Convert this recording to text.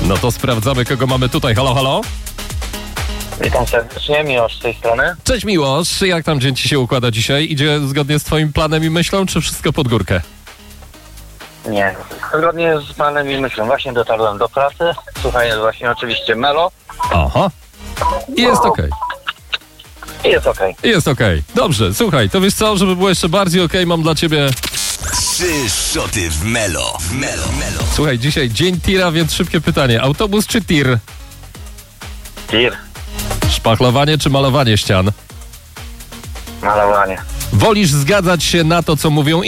No to sprawdzamy, kogo mamy tutaj. Halo, halo? Witam serdecznie, Miłosz z tej strony. Cześć Miłosz, jak tam dzień ci się układa dzisiaj? Idzie zgodnie z twoim planem i myślą, czy wszystko pod górkę? Nie, zgodnie z panem i myślą. Właśnie dotarłem do pracy. Słuchaj, właśnie oczywiście Melo. Aha. I jest okej. I jest okej. Jest okej. Dobrze, słuchaj, to wiesz co, żeby było jeszcze bardziej okej, mam dla ciebie... 3 szoty w Melo. Słuchaj, dzisiaj dzień tira, więc szybkie pytanie. Autobus czy tir? Tir. Szpachlowanie czy malowanie ścian? Malowanie. Wolisz zgadzać się na to, co mówią